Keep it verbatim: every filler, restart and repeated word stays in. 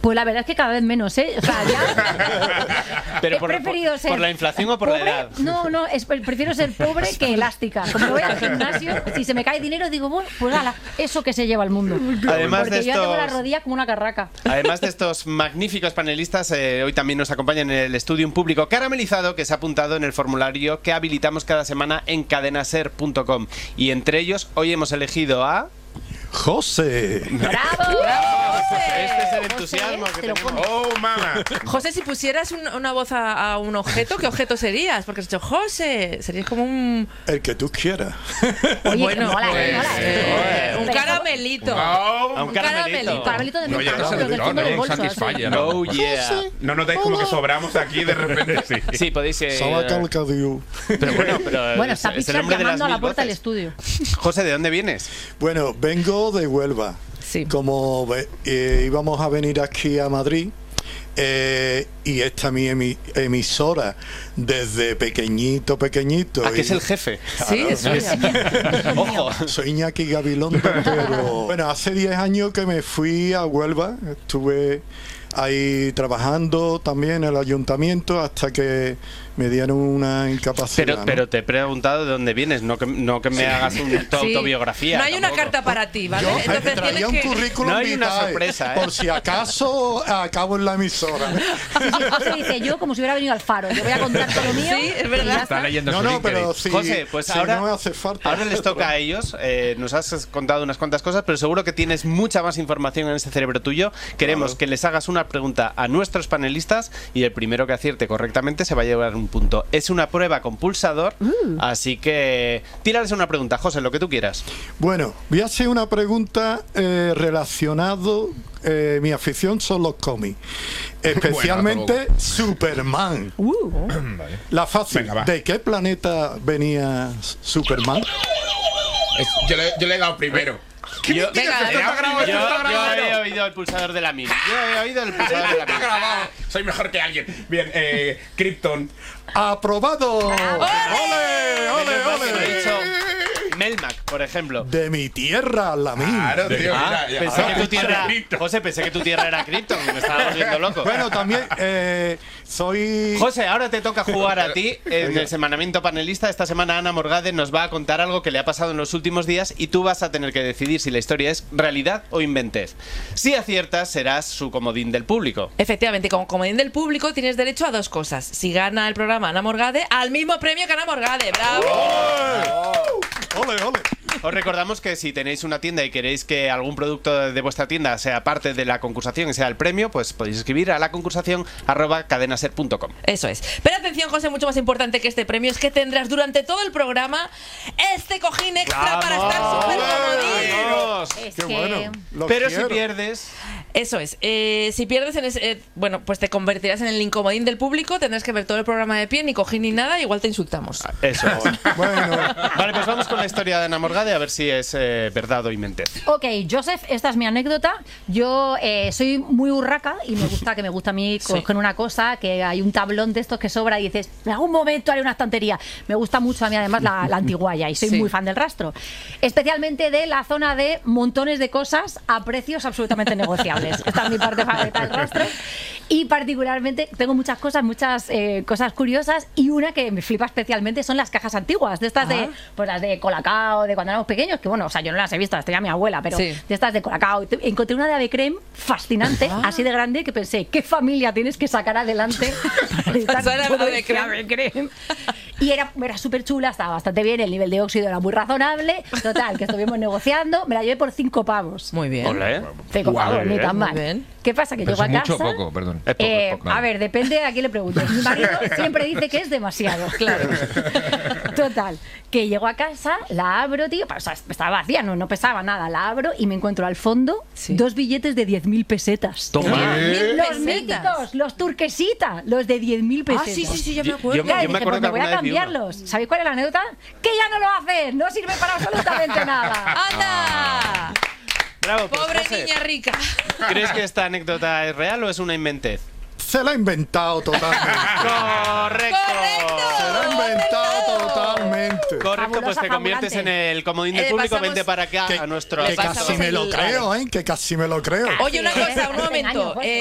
Pues la verdad es que cada vez menos, ¿eh? O sea, ya Pero he por, preferido por, ser ¿por la inflación o por pobre? la edad? No, no, es, prefiero ser pobre que elástica. Como voy al gimnasio, si se me cae dinero, digo, bueno, pues ala, eso que se lleva al mundo. Además Porque de yo ya tengo la estos- rodilla como una carraca. Además de estos magníficos panelistas, eh, hoy también nos acompaña en el estudio un público caramelizado que se ha apuntado en el formulario que habilitamos cada semana en cadenaser punto com. Y entre ellos, hoy hemos elegido a... José. ¡Bravo! Este es el entusiasmo que te lo tenemos. pones. ¡Oh, mamá! José, si pusieras un- una voz a, a un objeto, ¿qué objeto serías? Porque has dicho José, serías como un... El que tú quieras. Oye, Bueno, mola, pues, mola, eh, eh. un Pero- caramelito. Oh, A un caramelito. Un caramelito de No, menta, ya ¿no? no, Pero del no, fondo no, del bolso, Satisfyer, así. ¿no? Oh, yeah. No notáis como que sobramos aquí de repente. Sí. Sí, podéis... eh, Sabaca el Cadiu. pero bueno, pero Bueno, es, está es el Pixar hombre de las llamando a la mil puerta del voces. estudio. José, ¿de dónde vienes? Bueno, vengo de Huelva. Sí. Como ve- eh, íbamos a venir aquí a Madrid, eh, y esta es mi emi- emisora desde pequeñito, pequeñito. ¿A qué y- es el jefe? Sí, es suya. Ojo. Soy Iñaki Gabilondo, pero bueno, hace diez años que me fui a Huelva, estuve ahí trabajando también en el ayuntamiento hasta que me dieron una incapacidad. Pero, ¿no? pero te he preguntado de dónde vienes, no que, no que me hagas un, tu Sí. autobiografía. No hay una tampoco. carta para ti, ¿vale? Yo Entonces traía tienes un que... currículum No hay una vitae, sorpresa, ¿eh? por si acaso acabo en la emisora. Sí, sí, José dice yo como si hubiera venido al faro. Yo voy a contar todo lo mío. Sí, es y verdad. ya Está está. leyendo No, su no, LinkedIn. pero si, José, pues si ahora, no me hace falta. ahora les toca a ellos. Eh, nos has contado unas cuantas cosas, pero seguro que tienes mucha más información en ese cerebro tuyo. Queremos Claro. que les hagas una pregunta a nuestros panelistas y el primero que acierte correctamente se va a llevar un punto. Es una prueba con pulsador, así que tírales una pregunta, José, lo que tú quieras. Bueno, voy a hacer una pregunta eh, relacionado. Eh, mi afición son los cómics, especialmente Superman. Vale. La fácil. Venga, va. ¿De qué planeta venía Superman? Es- yo, le, yo le he dado primero. Yo, Venga, Esto está grabado, yo, esto está yo grabado. he oído el pulsador de la mil. Yo he oído el pulsador de la Está mil. grabado. Soy mejor que alguien. Bien, eh, Krypton. ¡Aprobado! ¡Ole, ole, Menos mal que no he ole! dicho Melmac, por ejemplo. De mi tierra, la mía. Claro, tío. Ah, mira, ya. pensé que tu Ah, tierra, Krypton. José, pensé que tu tierra era Krypton, me estaba volviendo loco. Bueno, también eh, soy... José, ahora te toca jugar a ti en el semanamiento panelista. Esta semana Ana Morgade nos va a contar algo que le ha pasado en los últimos días y tú vas a tener que decidir si la historia es realidad o inventez. Si aciertas, serás su comodín del público. Efectivamente, como comodín del público tienes derecho a dos cosas. Si gana el programa Ana Morgade, al mismo premio que Ana Morgade. ¡Bravo! ¡Ole, ole! Os recordamos que si tenéis una tienda y queréis que algún producto de vuestra tienda sea parte de la concursación y sea el premio, pues podéis escribir a la concursación arroba cadenaser punto com. Eso es. Pero atención, José, mucho más importante que este premio es que tendrás durante todo el programa este cojín extra para estar súper comodín. ¡Vamos! Es ¡Qué que... bueno! Lo Pero quiero. si pierdes... Eso es. Eh, si pierdes en ese, eh, bueno, pues te convertirás en el incomodín del público, tendrás que ver todo el programa de pie, ni cojín ni nada, igual te insultamos. Eso es. Bueno, Vale, pues vamos con la historia de Ana Morgade a ver si es eh, verdad o inventez. Ok, Joseph, esta es mi anécdota. Yo eh, soy muy urraca y me gusta que me gusta a mí Sí. coger una cosa, que hay un tablón de estos que sobra y dices, en algún momento haré una estantería. Me gusta mucho a mí además la, la antiguaya y soy Sí. muy fan del rastro. Especialmente de la zona de montones de cosas a precios absolutamente negociables. Esta es mi parte favorita del rastro. Y particularmente tengo muchas cosas, muchas eh, cosas curiosas y una que me flipa especialmente son las cajas antiguas, de estas Ah. de, pues las de Colacao, de cuando éramos pequeños, que bueno, o sea, yo no las he visto, las tenía mi abuela, pero Sí. de estas de Colacao. Te- Encontré una de Ave Creme fascinante, Ah. así de grande, que pensé, ¿qué familia tienes que sacar adelante para necesitar Esa era todo Ave este Creme. Ave Creme? Y era, era súper chula, estaba bastante bien, el nivel de óxido era muy razonable. Total, que estuvimos negociando, me la llevé por cinco pavos. Muy bien. Olé. Cinco Guau, pavos, ni bien. tan Muy mal. bien. ¿Qué pasa? Que Pero llego a es mucho casa... o poco, perdón. Es poco, Eh, es poco. a ver, depende de a quién le preguntes. Mi marido siempre dice que es demasiado. Claro. Total, que llego a casa, la abro, tío, o sea, estaba vacía, no, no pesaba nada, la abro y me encuentro al fondo Sí. dos billetes de diez mil pesetas. Toma. ¿Qué? Los pesetas? míticos, los turquesita, los de diez mil Ah, pesetas. sí, sí, sí, yo me Yo- acuerdo. yo- Claro, y me dije, acuerdo pues me que voy a alguna vez vi uno. cambiarlos. ¿Sabéis cuál es la anécdota? Que ya no lo hacen, no sirve para absolutamente nada. ¡Anda! Bravo, pues, Pobre José. niña rica. ¿Crees que esta anécdota es real o es una inventez? se la ha inventado totalmente. ¡Correcto! Se la ha inventado totalmente. Correcto, pues te Fabulosa, conviertes en fabulante. el comodín del Eh, público. pasamos- Vente para acá Que, a nuestro... que pasamos casi me lo el- creo, ¿eh? Que casi me lo creo. Oye, una Sí, cosa, un este momento. engaño, José. Eh,